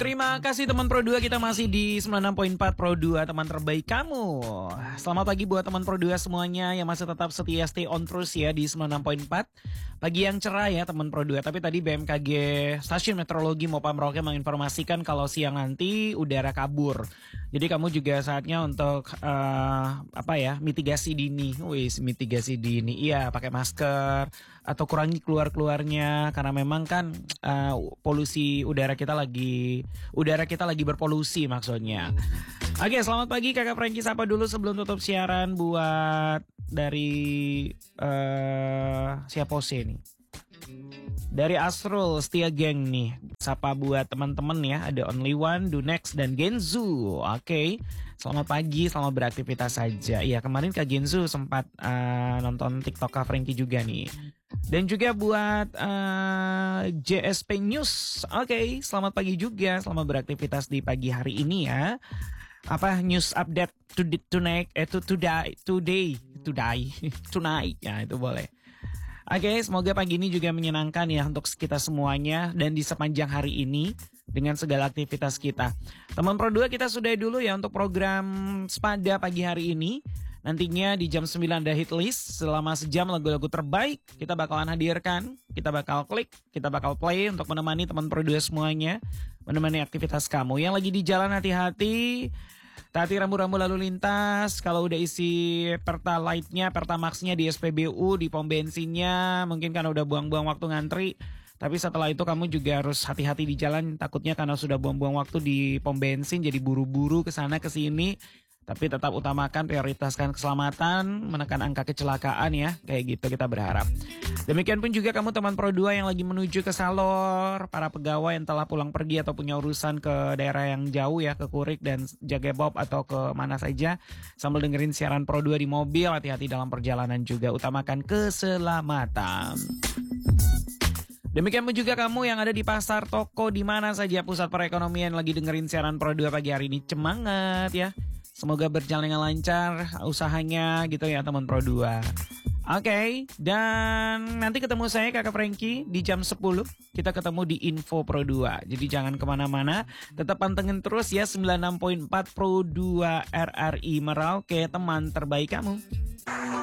Terima kasih teman Pro 2, kita masih di 96.4 Pro 2, teman terbaik kamu. Selamat pagi buat teman Pro 2 semuanya yang masih tetap setia stay on terus ya di 96.4. Pagi yang cerah ya teman Pro 2. Tapi tadi BMKG Stasiun Meteorologi Mopa Merauke menginformasikan kalau siang nanti udara kabur. Jadi kamu juga saatnya untuk mitigasi dini. Mitigasi dini. Iya, pakai masker atau kurangi keluarnya karena memang kan polusi udara kita lagi berpolusi maksudnya. Oke, selamat pagi Kakak Franky, sapa dulu sebelum tutup siaran buat dari siapa sih nih? Dari Asrul Setia Geng nih. Sapa buat teman-teman ya. Ada Only One, Dunex dan Genzu. Oke. Selamat pagi, selamat beraktivitas saja. Iya, kemarin Kak Genzu sempat nonton TikTok Kak Franky juga nih. Dan juga buat JSP News. Oke, selamat pagi juga. Selamat beraktivitas di pagi hari ini ya. News update tonight ya, itu boleh. Oke, semoga pagi ini juga menyenangkan ya untuk kita semuanya dan di sepanjang hari ini dengan segala aktivitas kita. Teman Pro 2, kita sudah dulu ya untuk program Spada pagi hari ini. Nantinya di jam 9 ada hit list, selama sejam lagu-lagu terbaik kita bakalan hadirkan, kita bakal klik, kita bakal play untuk menemani teman Pro 2 semuanya, menemani aktivitas kamu. Yang lagi di jalan hati-hati. Tati rambu-rambu lalu lintas, kalau udah isi Pertalite-nya, Pertamax-nya di SPBU, di pom bensinnya, mungkin karena udah buang-buang waktu ngantri. Tapi setelah itu kamu juga harus hati-hati di jalan, takutnya karena sudah buang-buang waktu di pom bensin, jadi buru-buru ke sana ke sini. Tapi tetap utamakan, prioritaskan keselamatan, menekan angka kecelakaan ya, kayak gitu kita berharap. Demikian pun juga kamu teman Pro 2 yang lagi menuju ke Salor, para pegawai yang telah pulang pergi atau punya urusan ke daerah yang jauh ya, ke Kurik dan Jagebob atau ke mana saja, sambil dengerin siaran Pro 2 di mobil, hati-hati dalam perjalanan juga, utamakan keselamatan. Demikian pun juga kamu yang ada di pasar, toko, di mana saja pusat perekonomian lagi dengerin siaran Pro 2 pagi hari ini, semangat ya. Semoga berjalan dengan lancar usahanya gitu ya teman Pro 2. Oke, dan nanti ketemu saya Kakak Franky di jam 10. Kita ketemu di Info Pro 2. Jadi jangan kemana-mana, tetap pantengin terus ya 96.4 Pro 2 RRI Merauke, teman terbaik kamu.